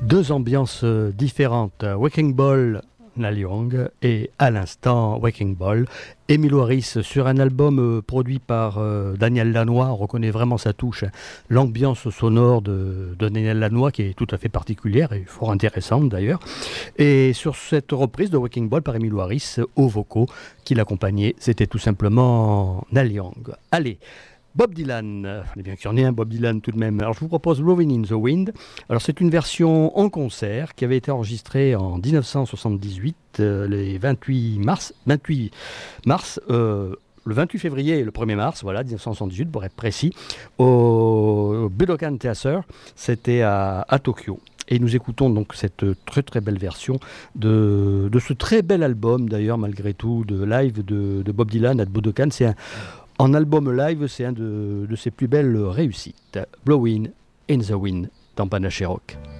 Deux ambiances différentes. Wrecking Ball, Neil Young, et à l'instant Wrecking Ball, Emmylou Harris, sur un album produit par Daniel Lanois. On reconnaît vraiment sa touche, l'ambiance sonore de Daniel Lanois qui est tout à fait particulière et fort intéressante d'ailleurs. Et sur cette reprise de Wrecking Ball par Emmylou Harris, aux vocaux qui l'accompagnaient, c'était tout simplement Neil Young. Allez, Bob Dylan, il bien qu'il y en ait un Bob Dylan tout de même. Alors je vous propose Blowing in the Wind. Alors c'est une version en concert qui avait été enregistrée en 1978, le 28 février et le 1er mars, voilà, 1978 pour être précis, au Budokan Theater, c'était à Tokyo. Et nous écoutons donc cette très très belle version de ce très bel album d'ailleurs malgré tout de live de Bob Dylan à Budokan. En album live, c'est un de ses plus belles réussites. Blowing in the Wind dans Panache Rock.